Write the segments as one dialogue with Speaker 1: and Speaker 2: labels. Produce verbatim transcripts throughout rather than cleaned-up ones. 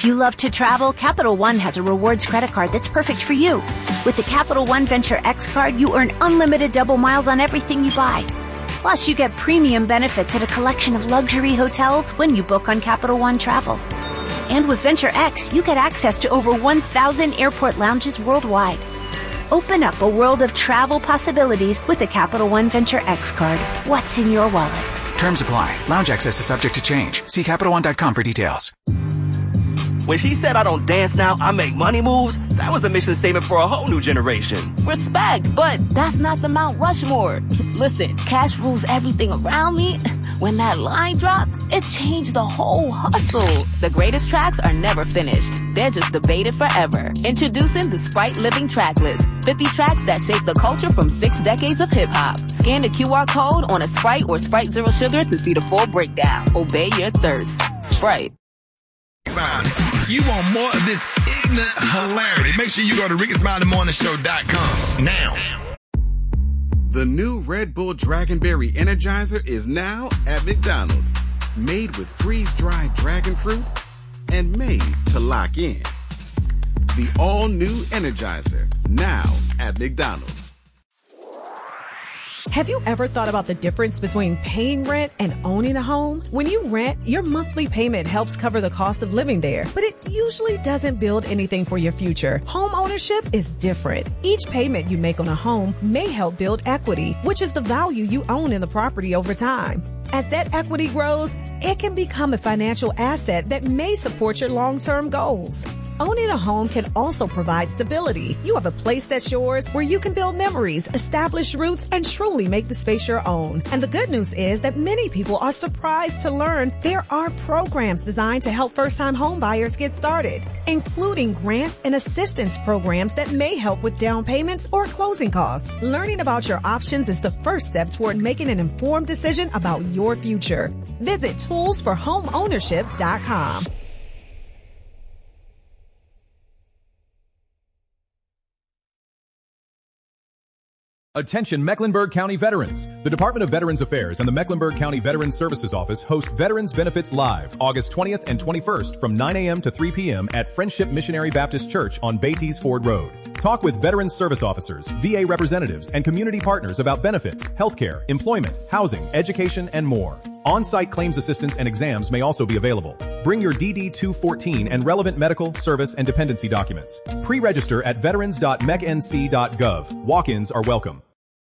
Speaker 1: If you love to travel, Capital One has a rewards credit card that's perfect for you. With the Capital One Venture X card, you earn unlimited double miles on everything you buy. Plus, you get premium benefits at a collection of luxury hotels when you book on Capital One Travel. And with Venture X, you get access to over one thousand airport lounges worldwide. Open up a world of travel possibilities with the Capital One Venture X card. What's in your wallet?
Speaker 2: Terms apply. Lounge access is subject to change. See Capital One dot com for details.
Speaker 3: When she said I don't dance now, I make money moves, that was a mission statement for a whole new generation.
Speaker 4: Respect, but that's not the Mount Rushmore. Listen, cash rules everything around me. When that line dropped, it changed the whole hustle. The greatest tracks are never finished. They're just debated forever. Introducing the Sprite Living Track List. fifty tracks that shape the culture from six decades of hip-hop. Scan the Q R code on a Sprite or Sprite Zero Sugar to see the full breakdown. Obey your thirst. Sprite.
Speaker 5: You want more of this ignorant hilarity? Make sure you go to ricky smiley morning show dot com now.
Speaker 6: The new Red Bull Dragonberry Energizer is now at McDonald's. Made with freeze-dried dragon fruit and made to lock in. The all-new Energizer, now at McDonald's.
Speaker 7: Have you ever thought about the difference between paying rent and owning a home? When you rent, your monthly payment helps cover the cost of living there, but it usually doesn't build anything for your future. Home ownership is different. Each payment you make on a home may help build equity, which is the value you own in the property over time. As that equity grows, it can become a financial asset that may support your long-term goals. Owning a home can also provide stability. You have a place that's yours where you can build memories, establish roots, and truly make the space your own. And the good news is that many people are surprised to learn there are programs designed to help first-time home buyers get started, including grants and assistance programs that may help with down payments or closing costs. Learning about your options is the first step toward making an informed decision about your future. Visit tools for home ownership dot com.
Speaker 8: Attention Mecklenburg County veterans. The Department of Veterans Affairs and the Mecklenburg County Veterans Services Office host Veterans Benefits Live August twentieth and twenty-first from nine a.m. to three p.m. at Friendship Missionary Baptist Church on Beatties Ford Road. Talk with Veterans Service Officers, V A representatives, and community partners about benefits, healthcare, employment, housing, education, and more. On-site claims assistance and exams may also be available. Bring your D D two fourteen and relevant medical, service, and dependency documents. Pre-register at veterans dot mec n c dot gov. Walk-ins are welcome.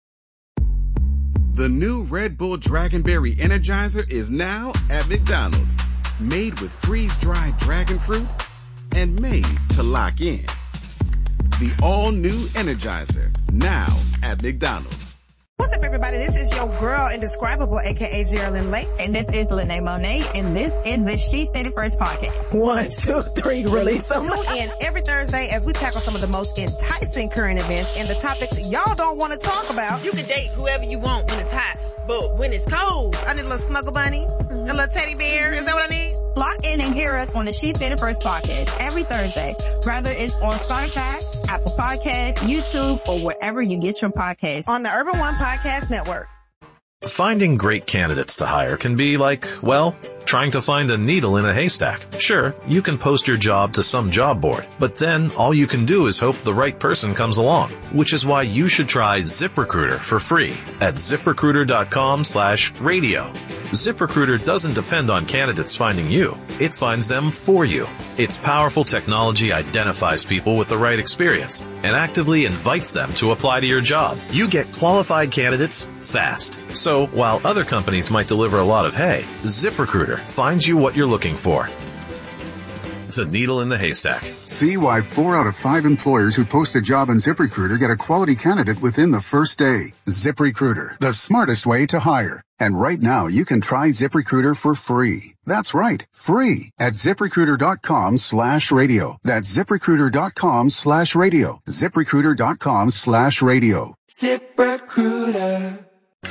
Speaker 6: The new Red Bull Dragonberry Energizer is now at McDonald's. Made with freeze-dried dragon fruit and made to lock in. The all-new Energizer, now at McDonald's.
Speaker 9: What's up, everybody? This is your girl, Indescribable, a k a. Geraldine Lake.
Speaker 10: And this is Lene Monet, and this is the She Said It First podcast.
Speaker 9: One, two, three, release them. Tune in every Thursday as we tackle some of the most enticing current events and the topics y'all don't want to talk about.
Speaker 11: You can date whoever you want when it's hot, but when it's cold,
Speaker 9: I need a little snuggle bunny, mm-hmm. a little teddy bear. Is that what I need?
Speaker 10: Lock in and hear us on the She Said It First podcast every Thursday, whether it's on Spotify, Apple Podcasts, YouTube, or wherever you get your podcasts.
Speaker 9: On the Urban One Podcast Network.
Speaker 12: Finding great candidates to hire can be like, well, trying to find a needle in a haystack. Sure, you can post your job to some job board, but then all you can do is hope the right person comes along, which is why you should try ZipRecruiter for free at ziprecruiter dot com slash radio. ZipRecruiter doesn't depend on candidates finding you. It finds them for you. Its powerful technology identifies people with the right experience and actively invites them to apply to your job. You get qualified candidates fast. So while other companies might deliver a lot of hay, ZipRecruiter finds you what you're looking for. The needle in the haystack.
Speaker 13: See why four out of five employers who post a job on ZipRecruiter get a quality candidate within the first day. ZipRecruiter, the smartest way to hire. And right now, you can try ZipRecruiter for free. That's right, free at ziprecruiter dot com slash radio. That's ziprecruiter dot com slash radio. ziprecruiter dot com slash radio.
Speaker 14: ZipRecruiter.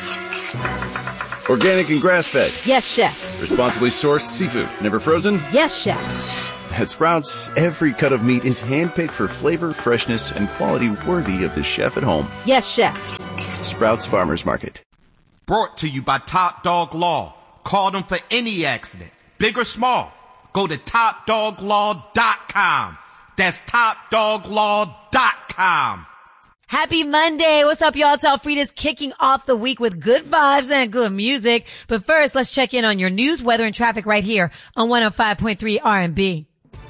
Speaker 14: Organic and grass-fed.
Speaker 15: Yes, chef.
Speaker 14: Responsibly sourced seafood. Never frozen?
Speaker 15: Yes, chef.
Speaker 14: At Sprouts, every cut of meat is handpicked for flavor, freshness, and quality worthy of the chef at home.
Speaker 15: Yes, chef.
Speaker 14: Sprouts Farmers Market.
Speaker 16: Brought to you by Top Dog Law. Call them for any accident, big or small. Go to top dog law dot com. That's top dog law dot com.
Speaker 17: Happy Monday. What's up, y'all? It's Alfreda's kicking off the week with good vibes and good music. But first, let's check in on your news, weather, and traffic right here on one oh five point three R and B.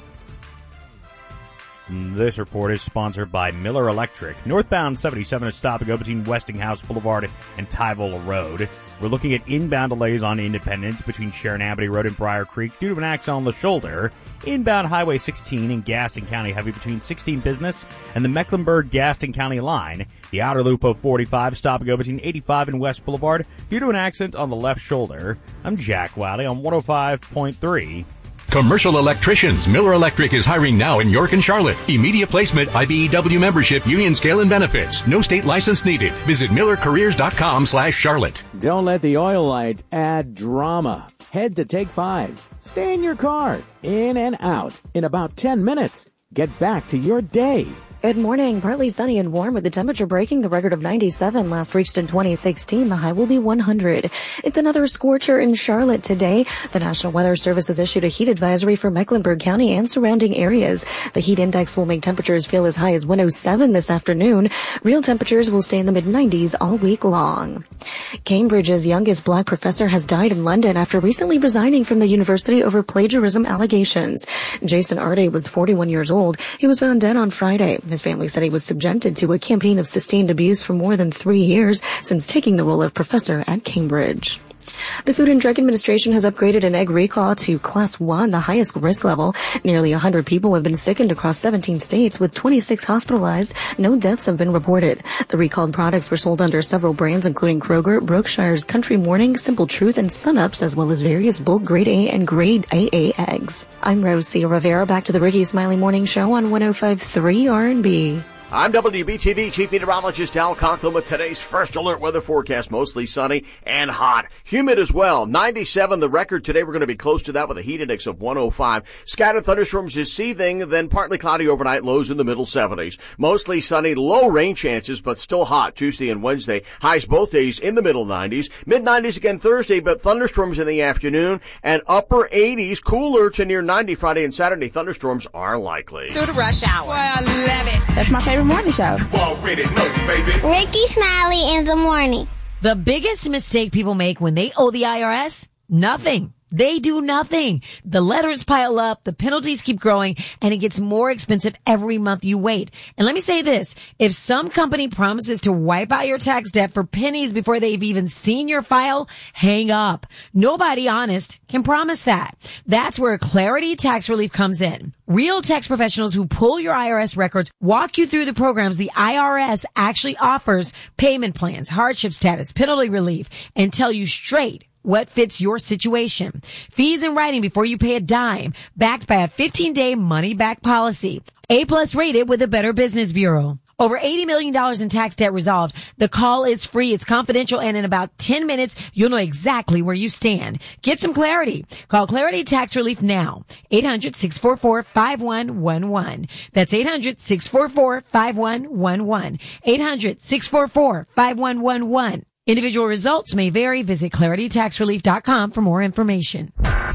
Speaker 18: This report is sponsored by Miller Electric. Northbound seventy-seven is stop and go between Westinghouse Boulevard and Tyvola Road. We're looking at inbound delays on Independence between Sharon Amity Road and Briar Creek due to an accident on the shoulder. Inbound Highway sixteen in Gaston County heavy between sixteen Business and the Mecklenburg-Gaston County line. The outer loop of forty-five stop and go between eighty-five and West Boulevard due to an accident on the left shoulder. I'm Jack Wiley on one oh five point three.
Speaker 19: Commercial electricians. Miller Electric is hiring now in York and Charlotte. Immediate placement, I B E W membership, union scale and benefits. No state license needed. Visit miller careers dot com slash Charlotte.
Speaker 20: Don't let the oil light add drama. Head to Take Five. Stay in your car. In and out. In about ten minutes. Get back to your day.
Speaker 21: Good morning. Partly sunny and warm with the temperature breaking the record of ninety-seven last reached in twenty sixteen. The high will be one hundred. It's another scorcher in Charlotte today. The National Weather Service has issued a heat advisory for Mecklenburg County and surrounding areas. The heat index will make temperatures feel as high as one oh seven this afternoon. Real temperatures will stay in the mid nineties all week long. Cambridge's youngest black professor has died in London after recently resigning from the university over plagiarism allegations. Jason Arde was forty-one years old. He was found dead on Friday. His family said he was subjected to a campaign of sustained abuse for more than three years since taking the role of professor at Cambridge. The Food and Drug Administration has upgraded an egg recall to Class one, the highest risk level. Nearly one hundred people have been sickened across seventeen states, with twenty-six hospitalized. No deaths have been reported. The recalled products were sold under several brands, including Kroger, Brookshire's Country Morning, Simple Truth, and Sunups, as well as various bulk Grade A and Grade A A eggs. I'm Rosie Rivera. Back to the Ricky Smiley Morning Show on one oh five point three R and B.
Speaker 22: I'm W B T V Chief Meteorologist Al Conklin with today's first alert weather forecast. Mostly sunny and hot. Humid as well. ninety-seven the record today. We're going to be close to that with a heat index of one oh five. Scattered thunderstorms this evening, then partly cloudy overnight, lows in the middle seventies. Mostly sunny, low rain chances, but still hot Tuesday and Wednesday. Highs both days in the middle nineties. Mid nineties again Thursday, but thunderstorms in the afternoon. And upper eighties, cooler to near ninety Friday and Saturday. Thunderstorms are likely.
Speaker 23: Through the rush hour.
Speaker 9: Boy, I love it.
Speaker 23: That's my favorite morning show.
Speaker 22: Already know, baby.
Speaker 24: Ricky Smiley in the morning.
Speaker 17: The biggest mistake people make when they owe the I R S? Nothing. They do nothing. The letters pile up, the penalties keep growing, and it gets more expensive every month you wait. And let me say this, if some company promises to wipe out your tax debt for pennies before they've even seen your file, hang up. Nobody honest can promise that. That's where Clarity Tax Relief comes in. Real tax professionals who pull your I R S records walk you through the programs the I R S actually offers, payment plans, hardship status, penalty relief, and tell you straight what fits your situation. Fees in writing before you pay a dime, backed by a fifteen-day money-back policy. A-plus rated with the Better Business Bureau. Over eighty million dollars in tax debt resolved. The call is free. It's confidential. And in about ten minutes, you'll know exactly where you stand. Get some clarity. Call Clarity Tax Relief now. eight hundred, six four four, five one one one. That's eight hundred, six four four, five one one one. eight hundred, six four four, five one one one. Individual results may vary. Visit clarity tax relief dot com for more information.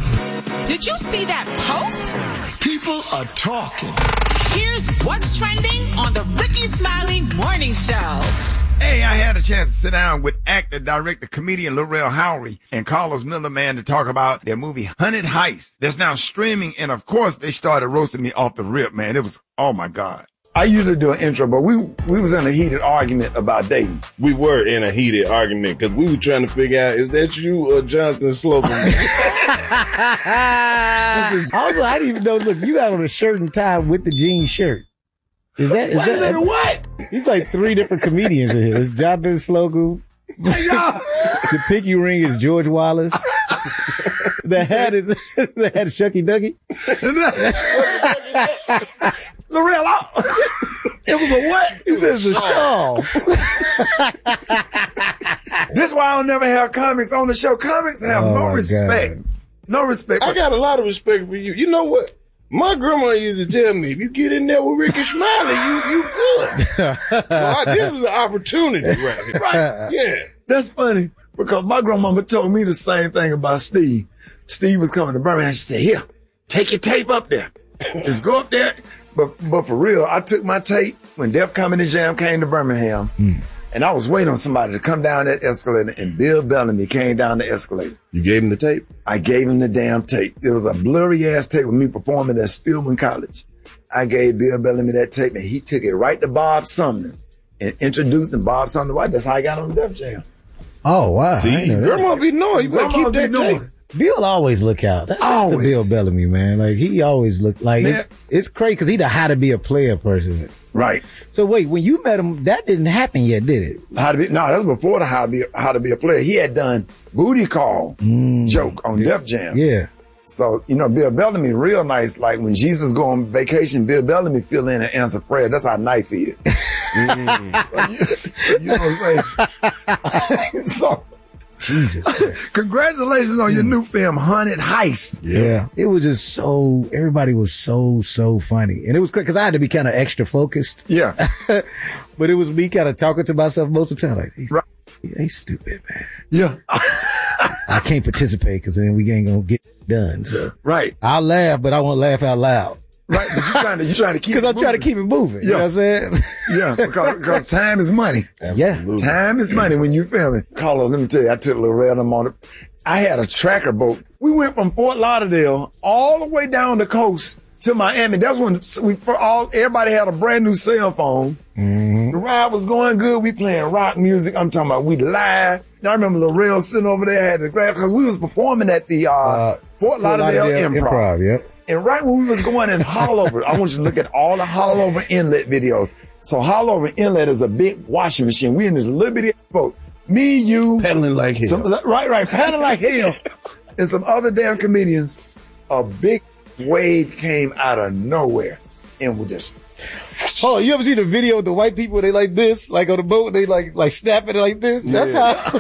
Speaker 23: Did you see that post?
Speaker 5: People are talking.
Speaker 23: Here's what's trending on the Ricky Smiley Morning Show.
Speaker 5: Hey, I had a chance to sit down with actor, director, comedian Laurel Howery and Carlos Millerman to talk about their movie Hunted Heist that's now streaming. And of course, they started roasting me off the rip, man. It was, oh my God. I usually do an intro, but we we was in a heated argument about dating.
Speaker 25: We were in a heated argument because we were trying to figure out, is that you or Jonathan Slocum?
Speaker 26: Also, I didn't even know, look, you got on a shirt and tie with the jean shirt. Is that, is
Speaker 5: Wait
Speaker 26: that,
Speaker 5: a minute, what?
Speaker 26: He's like three different comedians in here. It's Jonathan Slocum. The pinky ring is George Wallace. The hat is the hat is Shucky Ducky.
Speaker 5: Laurel, it was a what?
Speaker 26: He says a shawl.
Speaker 5: This is why I don't never have comics on the show. Comics have
Speaker 26: Oh,
Speaker 5: no
Speaker 26: my
Speaker 5: respect.
Speaker 26: God.
Speaker 5: No respect.
Speaker 25: I got a lot of respect for you. You know what? My grandma used to tell me, if you get in there with Ricky Smiley, you, you good. So I, this is an opportunity right here.
Speaker 5: Right.
Speaker 25: Yeah.
Speaker 5: That's funny because my grandmama told me the same thing about Steve. Steve was coming to Birmingham. She said, here, take your tape up there. Just go up there. But but for real, I took my tape when Def Comedy Jam came to Birmingham, mm. and I was waiting on somebody to come down that escalator, and Bill Bellamy came down the escalator.
Speaker 25: You gave him the tape?
Speaker 5: I gave him the damn tape. It was a blurry-ass tape with me performing at Stillman College. I gave Bill Bellamy that tape, and he took it right to Bob Sumner and introduced him. Bob Sumner, why? That's how I got on Def Jam.
Speaker 26: Oh, wow.
Speaker 25: See, grandma be knowing. You better keep that tape.
Speaker 26: Bill always look out. That's the Bill Bellamy, man. Like, he always look like, it's, it's crazy because he the how to be a player person.
Speaker 5: Right.
Speaker 26: So wait, when you met him, that didn't happen yet, did it?
Speaker 5: How to be, no, that was before the how to be, how to be a player. He had done Booty Call mm. joke on Def Jam.
Speaker 26: Yeah.
Speaker 5: So, you know, Bill Bellamy real nice. Like when Jesus go on vacation, Bill Bellamy fill in and answer prayer. That's how nice he is. mm. so you, so you know what I'm saying? so,
Speaker 26: Jesus.
Speaker 5: Congratulations on your new film, Haunted Heist.
Speaker 26: Yeah. yeah. It was just so, everybody was so, so funny. And it was great because I had to be kind of extra focused.
Speaker 5: Yeah.
Speaker 26: But it was me kind of talking to myself most of the time. Like, he's,
Speaker 5: right.
Speaker 26: he's stupid, man.
Speaker 5: Yeah.
Speaker 26: I can't participate because then we ain't going to get done. So
Speaker 5: right.
Speaker 26: I'll laugh, but I won't laugh out loud.
Speaker 5: Right, but you're trying to, you're trying to keep it
Speaker 26: Because I'm
Speaker 5: moving.
Speaker 26: trying to keep it moving. You
Speaker 5: yeah.
Speaker 26: know what I'm saying?
Speaker 5: Yeah, because, because time is money.
Speaker 26: Absolutely.
Speaker 5: Yeah. Time is money when you filming. Carlos, let me tell you, I took Loretta on it. I had a tracker boat. We went from Fort Lauderdale all the way down the coast to Miami. That's when we, for all, everybody had a brand new cell phone.
Speaker 26: Mm-hmm.
Speaker 5: The ride was going good. We playing rock music. I'm talking about we live. And I remember Lorel sitting over there, had the glass, because we was performing at the, uh, uh Fort Lauderdale, Lauderdale Improv.
Speaker 26: Improv, yep.
Speaker 5: And right when we was going in Hollover, I want you to look at all the Hollover Inlet videos. So Hollover Inlet is a big washing machine. We in this little bitty boat. Me, you.
Speaker 25: Paddling like hell.
Speaker 5: Some, right, right. Paddling like hell. And some other damn comedians. A big wave came out of nowhere and we just.
Speaker 26: Oh, you ever see the video of the white people? They like this, like on the boat, they like, like snapping it like this. That's yeah. how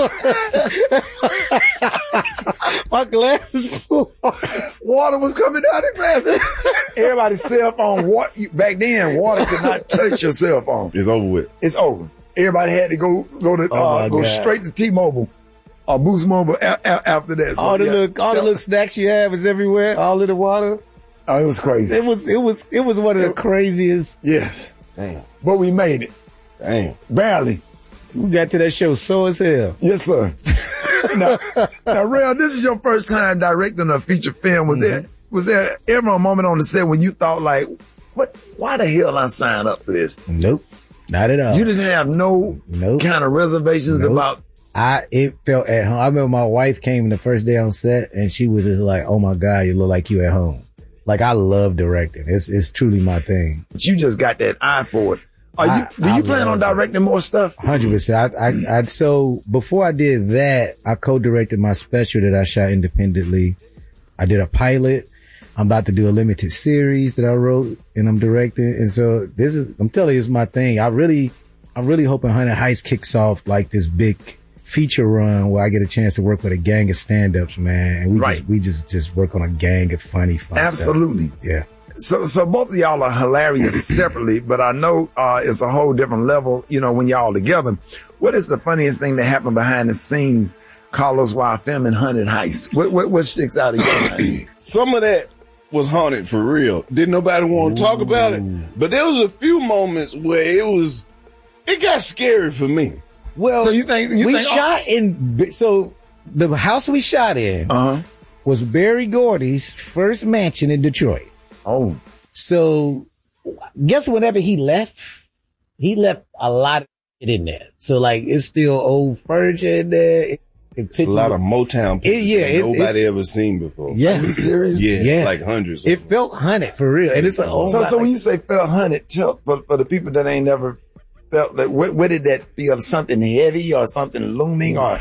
Speaker 26: people. My glasses full.
Speaker 5: Water was coming down the glasses. Everybody's cell phone, water, back then, water could not touch your cell phone.
Speaker 25: It's over with.
Speaker 5: It's over. Everybody had to go, go to,
Speaker 26: oh
Speaker 5: uh, go straight to T-Mobile or Boost Mobile a- a- after that. So,
Speaker 26: all the
Speaker 5: yeah.
Speaker 26: little, all the little snacks you have is everywhere. All of the water.
Speaker 5: Oh, it was crazy.
Speaker 26: It was, it was, it was one of the craziest.
Speaker 5: Yes.
Speaker 25: Damn.
Speaker 5: But we made it.
Speaker 25: Damn.
Speaker 5: Barely.
Speaker 26: We got to that show so as hell.
Speaker 5: Yes, sir. now, now, Rail, this is your first time directing a feature film. Was mm-hmm. there, was there ever a moment on the set when you thought like, what, why the hell I signed up for this?
Speaker 26: Nope. Not at all.
Speaker 5: You didn't have no
Speaker 26: nope.
Speaker 5: kind of reservations
Speaker 26: nope.
Speaker 5: about.
Speaker 26: I, it felt at home. I remember my wife came the first day on set and she was just like, oh my God, you look like you at home. Like, I love directing. It's it's truly my thing.
Speaker 5: But you just got that eye for it. Are
Speaker 26: I,
Speaker 5: you, do you
Speaker 26: I
Speaker 5: plan on directing
Speaker 26: it.
Speaker 5: more stuff?
Speaker 26: one hundred percent. I, I, I, so before I did that, I co-directed my special that I shot independently. I did a pilot. I'm about to do a limited series that I wrote and I'm directing. And so this is, I'm telling you, it's my thing. I really, I'm really hoping Haunted Heist kicks off like this big feature run where I get a chance to work with a gang of stand-ups, man. And we
Speaker 5: right.
Speaker 26: just, we just, just work on a gang of funny, fun
Speaker 5: Absolutely.
Speaker 26: stuff. Yeah.
Speaker 5: So, so both of y'all are hilarious separately, but I know, uh, it's a whole different level, you know, when y'all together. What is the funniest thing that happened behind the scenes, Carlos, while filming Haunted Heist? What, what, what sticks out of your mind?
Speaker 25: Some of that was haunted for real. Didn't nobody want to talk about it, but there was a few moments where it was, it got scary for me.
Speaker 26: Well,
Speaker 5: so you think you
Speaker 26: we
Speaker 5: think,
Speaker 26: shot oh, in, so the house we shot in
Speaker 5: uh-huh.
Speaker 26: was Barry Gordy's first mansion in Detroit.
Speaker 5: Oh.
Speaker 26: So guess whenever he left, he left a lot of it in there. So like, it's still old furniture in there. It,
Speaker 25: it's a lot of Motown pictures
Speaker 26: it, yeah,
Speaker 25: that
Speaker 5: it,
Speaker 25: nobody ever seen before.
Speaker 26: Yeah.
Speaker 5: Are you serious?
Speaker 25: Yeah,
Speaker 26: yeah.
Speaker 25: Like hundreds.
Speaker 26: It felt haunted for real. And it's like, oh,
Speaker 5: so, so
Speaker 26: like,
Speaker 5: when you say felt haunted, tell, for, for the people that ain't never felt like, what, what did that feel? Something heavy or something looming or?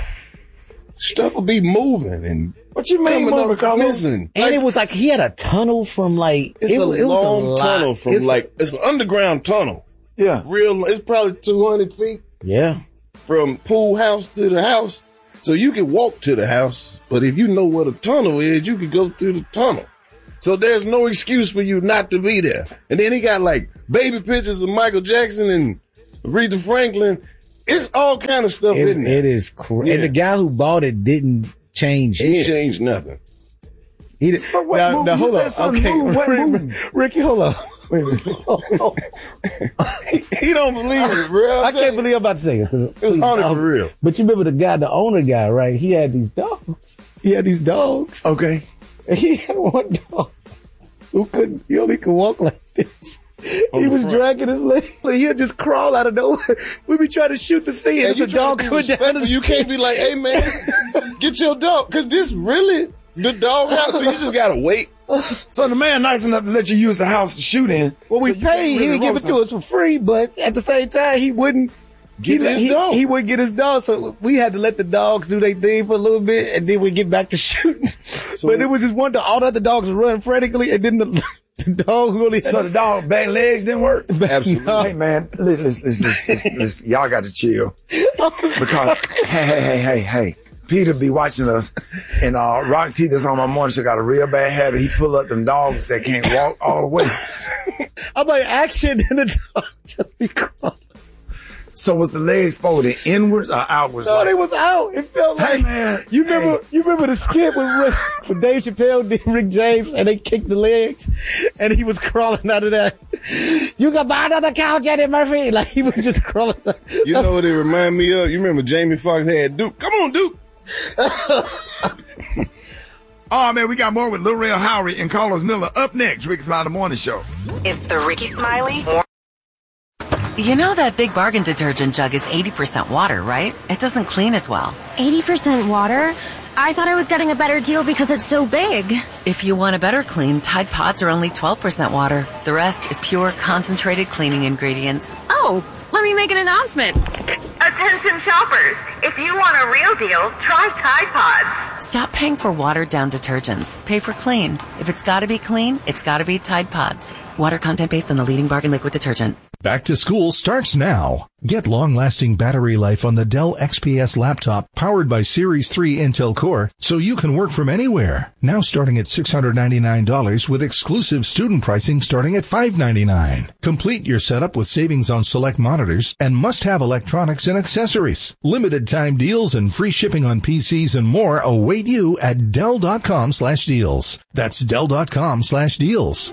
Speaker 25: Stuff will be moving and.
Speaker 5: What you mean moving,
Speaker 25: missing?
Speaker 26: And like, it was like he had a tunnel from like.
Speaker 25: It's
Speaker 26: it,
Speaker 25: a
Speaker 26: it
Speaker 25: long
Speaker 26: was a
Speaker 25: tunnel from
Speaker 26: it's
Speaker 25: like, a, it's an underground tunnel.
Speaker 5: Yeah.
Speaker 25: Real, it's probably two hundred feet.
Speaker 26: Yeah.
Speaker 25: From pool house to the house. So you can walk to the house, but if you know what a tunnel is, you can go through the tunnel. So there's no excuse for you not to be there. And then he got like baby pictures of Michael Jackson and Aretha Franklin. It's all kind of stuff
Speaker 26: it,
Speaker 25: in there.
Speaker 26: It is crazy. Yeah. And the guy who bought it didn't change
Speaker 25: He
Speaker 26: it.
Speaker 25: changed nothing.
Speaker 26: He did,
Speaker 25: So what
Speaker 26: now,
Speaker 25: move?
Speaker 26: now,
Speaker 25: You
Speaker 26: hold
Speaker 25: said
Speaker 26: on.
Speaker 25: something
Speaker 26: Okay,
Speaker 25: move. What
Speaker 26: Rick-
Speaker 25: move?
Speaker 26: Ricky, hold on. Wait a minute.
Speaker 25: he, he don't believe it, bro.
Speaker 26: I can't believe I'm about to say it.
Speaker 25: It was haunted for real.
Speaker 26: But you remember the guy, the owner guy, right? He had these dogs. He had these dogs.
Speaker 25: Okay.
Speaker 26: And he had one dog who couldn't, he only could walk like this.
Speaker 25: On
Speaker 26: He
Speaker 25: the
Speaker 26: was
Speaker 25: front.
Speaker 26: dragging his leg. He'd just crawl out of nowhere. We be trying to shoot the scene.
Speaker 25: And
Speaker 26: It's
Speaker 25: you
Speaker 26: a
Speaker 25: trying
Speaker 26: dog
Speaker 25: to be
Speaker 26: coming down.
Speaker 25: respectful. You can't be like, hey man, get your dog. Cause this really the dog house. So you just gotta wait.
Speaker 5: So the man nice enough to let you use the house to shoot in.
Speaker 26: Well, we
Speaker 5: So you can't
Speaker 26: paid. He
Speaker 5: really
Speaker 26: didn't give it
Speaker 5: roast
Speaker 26: to
Speaker 5: him.
Speaker 26: us for free, but at the same time, he wouldn't
Speaker 25: Get
Speaker 26: he,
Speaker 25: his
Speaker 26: he,
Speaker 25: dog.
Speaker 26: He wouldn't get his dog, so we had to let the dogs do their thing for a little bit, and then we get back to shooting. But it was just one dog. All the other dogs were running frantically, and then the, the dog who only had
Speaker 5: So the dog back legs didn't work?
Speaker 25: Absolutely.
Speaker 26: No.
Speaker 5: Hey man, listen, listen, listen, listen, listen. Y'all got to chill. Because, hey, hey, hey, hey, hey. Peter be watching us, and uh, Rock T that's on my morning show got a real bad habit. He pull up them dogs that can't walk all the way.
Speaker 26: I'm like, action, and the dog just be crawling.
Speaker 5: So was the legs folded inwards or outwards?
Speaker 26: No,
Speaker 5: like-
Speaker 26: they was out. It felt like,
Speaker 5: Hey, man.
Speaker 26: you remember, you remember the skit when, Rick, when Dave Chappelle did Rick James and they kicked the legs and he was crawling out of that. You can buy another couch, Eddie Murphy. Like he was just crawling out.
Speaker 25: You know what it remind me of? You remember Jamie Foxx had Duke? Come on, Duke.
Speaker 5: Oh man, we got more with Lil Rel Howery and Carlos Miller up next. Ricky Smiley Morning Show.
Speaker 1: It's the Ricky Smiley Morning. You know that Big Bargain detergent jug is eighty percent water, right? It doesn't clean as well.
Speaker 21: eighty percent water? I thought I was getting a better deal because it's so big.
Speaker 1: If you want a better clean, Tide Pods are only twelve percent water. The rest is pure, concentrated cleaning ingredients.
Speaker 21: Oh, let me make an announcement.
Speaker 2: Attention shoppers, if you want a real deal, try Tide Pods.
Speaker 1: Stop paying for watered-down detergents. Pay for clean. If it's gotta be clean, it's gotta be Tide Pods. Water content based on the leading bargain liquid detergent.
Speaker 3: Back to school starts now. Get long-lasting battery life on the Dell X P S laptop powered by Series three Intel Core so you can work from anywhere. Now starting at six hundred ninety-nine dollars with exclusive student pricing starting at five hundred ninety-nine dollars. Complete your setup with savings on select monitors and must-have electronics and accessories. Limited time deals and free shipping on P Cs and more await you at Dell.com slash deals. That's Dell.com slash deals.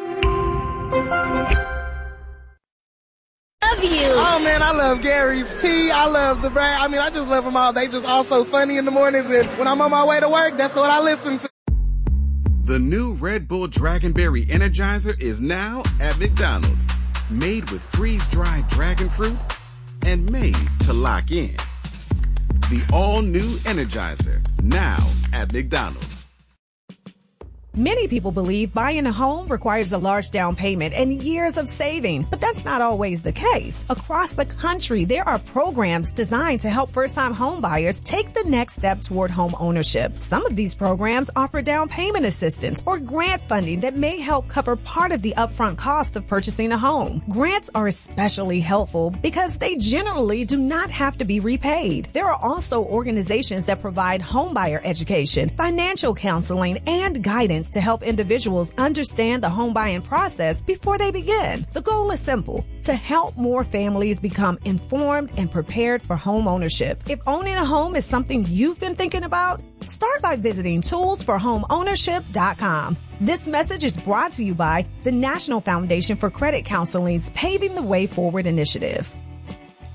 Speaker 9: Love you. Oh man, I love Gary's tea. I love the brand. I mean, I just love them all. They just all so funny in the mornings, and when I'm on my way to work, that's what I listen to.
Speaker 6: The new Red Bull Dragonberry Energizer is now at McDonald's. Made with freeze-dried dragon fruit and made to lock in. The all-new Energizer, now at McDonald's.
Speaker 9: Many people believe buying a home requires a large down payment and years of saving, but that's not always the case. Across the country, there are programs designed to help first-time home buyers take the next step toward home ownership. Some of these programs offer down payment assistance or grant funding that may help cover part of the upfront cost of purchasing a home. Grants are especially helpful because they generally do not have to be repaid. There are also organizations that provide homebuyer education, financial counseling, and guidance to help individuals understand the home buying process before they begin. The goal is simple: to help more families become informed and prepared for home ownership. If owning a home is something you've been thinking about, start by visiting tools for home ownership dot com. This message is brought to you by the National Foundation for Credit Counseling's Paving the Way Forward initiative.